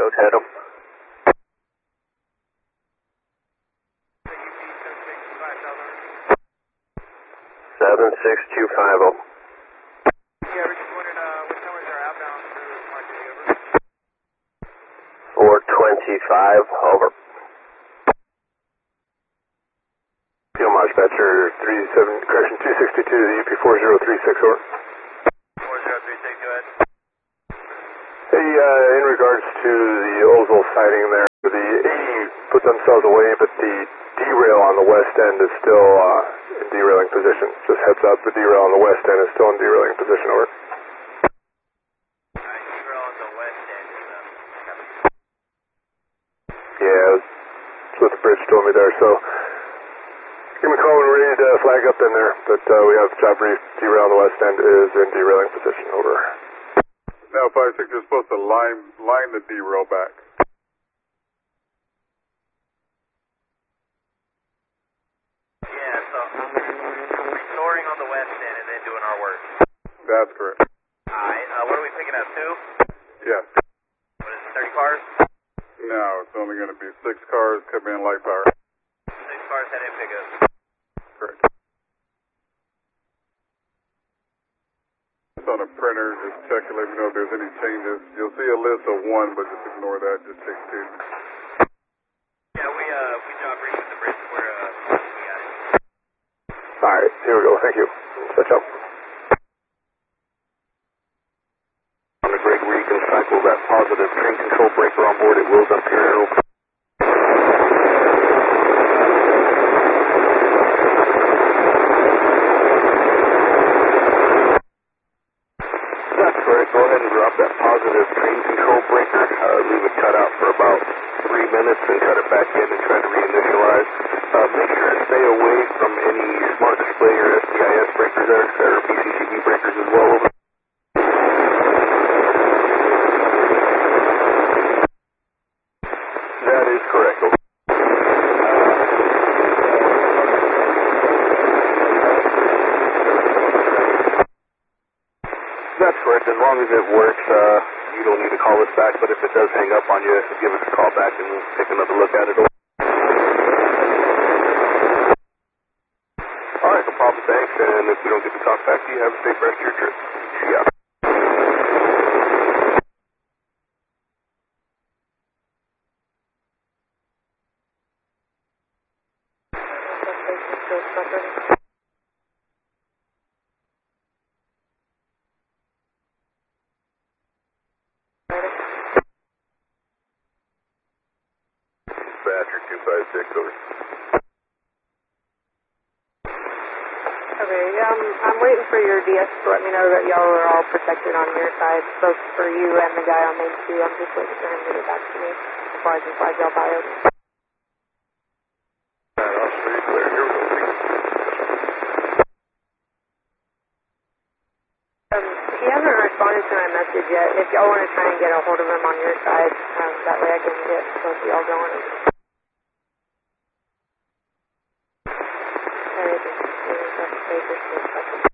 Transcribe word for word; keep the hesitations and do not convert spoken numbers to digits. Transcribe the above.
Coach Headham. seven six two five zero. Yeah, we're just wondering uh, what numbers are outbound through Mark City, over. four twenty-five, over. Fuel March Dispatcher three seven, correction two sixty-two to the U P four zero three six, over. four zero three six, go ahead. Hey, uh, in regards to the Ozol sighting there, the eighty put themselves away, but the derail on the west end is still uh, in derailing position. Just heads up, the derail on the west end is still in derailing position, over. Alright, zero on the west end is uh, Yeah, that's what the bridge told me there, so give me a call when we're ready to flag up in there, but uh, we have job brief, derail on the west end is in derailing position, over. Now five six, you're supposed to line, line the derail back. Yeah, so I'm restoring on the west end and then doing our work. That's correct. Alright, uh, what are we picking up, two? Yes. What is it, thirty cars? No, it's only going to be six cars coming in light power. Six cars heading pick us. Correct. It's on a printer, just check and let me know if there's any changes. You'll see a list of one, but just ignore that, just take two. Yeah, we uh we job briefed with the bridge where uh we got it. Alright, here we go, thank you. Switch up. On the grid where you can cycle that positive train control breaker on board, it will up here and open. That's correct. Go ahead and drop that positive train control breaker. Uh, leave it cut out for about three minutes and cut it back in and try to reinitialize. Uh, make sure to stay away from any smart display or S D I S breakers there. There are B C C B breakers as well. Over. That is correct. Over. That's correct. As long as it works, uh, you don't need to call us back. But if it does hang up on you, give us a call back and we'll take another look at it. All right, no problem. Thanks. And if we don't get to talk back to you, have a safe rest of your trip. See ya. Badger two five six, over. Okay, um, I'm waiting for your D S to let me know that y'all are all protected on your side, both for you and the guy on main two. I'm just waiting for him to get back to me before I can flag y'all by it. Alright, I'll show you clear. Here we go. Um, he hasn't responded to my message yet. If y'all want to try and get a hold of him on your side, um, that way I can get both of y'all going. Everything. Everything's papers,